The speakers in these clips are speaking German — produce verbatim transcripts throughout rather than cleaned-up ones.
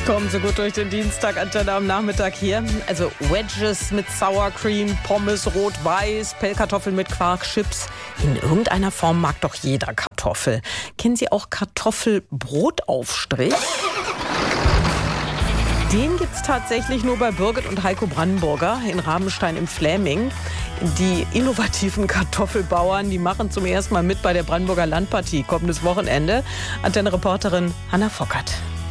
Kommen Sie gut durch den Dienstag, Antenne am Nachmittag hier. Also Wedges mit Sour Cream, Pommes rot-weiß, Pellkartoffeln mit Quark, Chips. In irgendeiner Form mag doch jeder Kartoffel. Kennen Sie auch Kartoffelbrotaufstrich? Den gibt's tatsächlich nur bei Birgit und Heiko Brandenburger in Rabenstein im Fläming. Die innovativen Kartoffelbauern, die machen zum ersten Mal mit bei der Brandenburger Landpartie kommendes Wochenende. Antenne-Reporterin Hanna Vockert.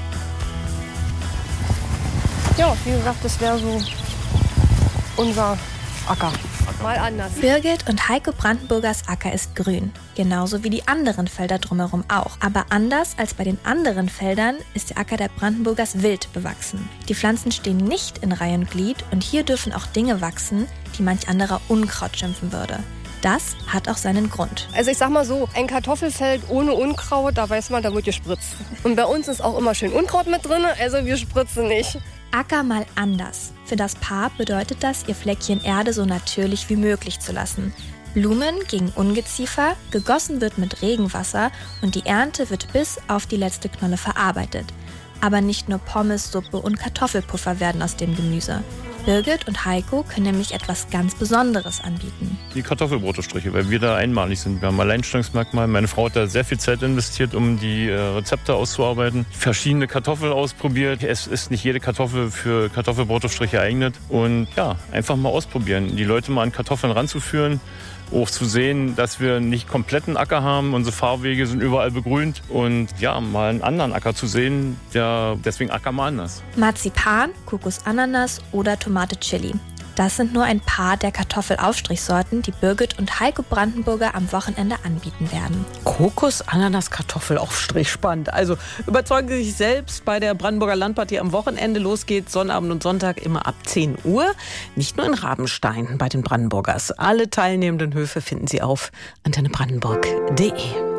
Ja, wie gesagt, das wäre so unser Acker. Mal anders. Birgit und Heiko Brandenburgers Acker ist grün. Genauso wie die anderen Felder drumherum auch. Aber anders als bei den anderen Feldern ist der Acker der Brandenburgers wild bewachsen. Die Pflanzen stehen nicht in Reihe und Glied und hier dürfen auch Dinge wachsen, die manch anderer Unkraut schimpfen würde. Das hat auch seinen Grund. Also ich sag mal so, ein Kartoffelfeld ohne Unkraut, da weiß man, da wird gespritzt. Und bei uns ist auch immer schön Unkraut mit drin, also wir spritzen nicht. Acker mal anders. Für das Paar bedeutet das, ihr Fleckchen Erde so natürlich wie möglich zu lassen. Blumen gegen Ungeziefer, gegossen wird mit Regenwasser und die Ernte wird bis auf die letzte Knolle verarbeitet. Aber nicht nur Pommes, Suppe und Kartoffelpuffer werden aus dem Gemüse. Birgit und Heiko können nämlich etwas ganz Besonderes anbieten. Die Kartoffelbrotaufstriche, weil wir da einmalig sind. Wir haben ein Alleinstellungsmerkmal. Meine Frau hat da sehr viel Zeit investiert, um die äh, Rezepte auszuarbeiten. Verschiedene Kartoffeln ausprobiert. Es ist nicht jede Kartoffel für Kartoffelbrotaufstriche geeignet. Und ja, einfach mal ausprobieren. Die Leute mal an Kartoffeln ranzuführen. Auch zu sehen, dass wir nicht kompletten Acker haben. Unsere Fahrwege sind überall begrünt. Und ja, mal einen anderen Acker zu sehen, der, deswegen Acker mal anders. Marzipan, Kokos Ananas oder Tomate Chili. Das sind nur ein paar der Kartoffelaufstrichsorten, die Birgit und Heiko Brandenburger am Wochenende anbieten werden. Kokos, Ananas, Kartoffelaufstrich, spannend. Also überzeugen Sie sich selbst bei der Brandenburger Landpartie am Wochenende. Los geht's Sonnabend und Sonntag immer ab zehn Uhr. Nicht nur in Rabenstein bei den Brandenburgers. Alle teilnehmenden Höfe finden Sie auf antenne brandenburg punkt de.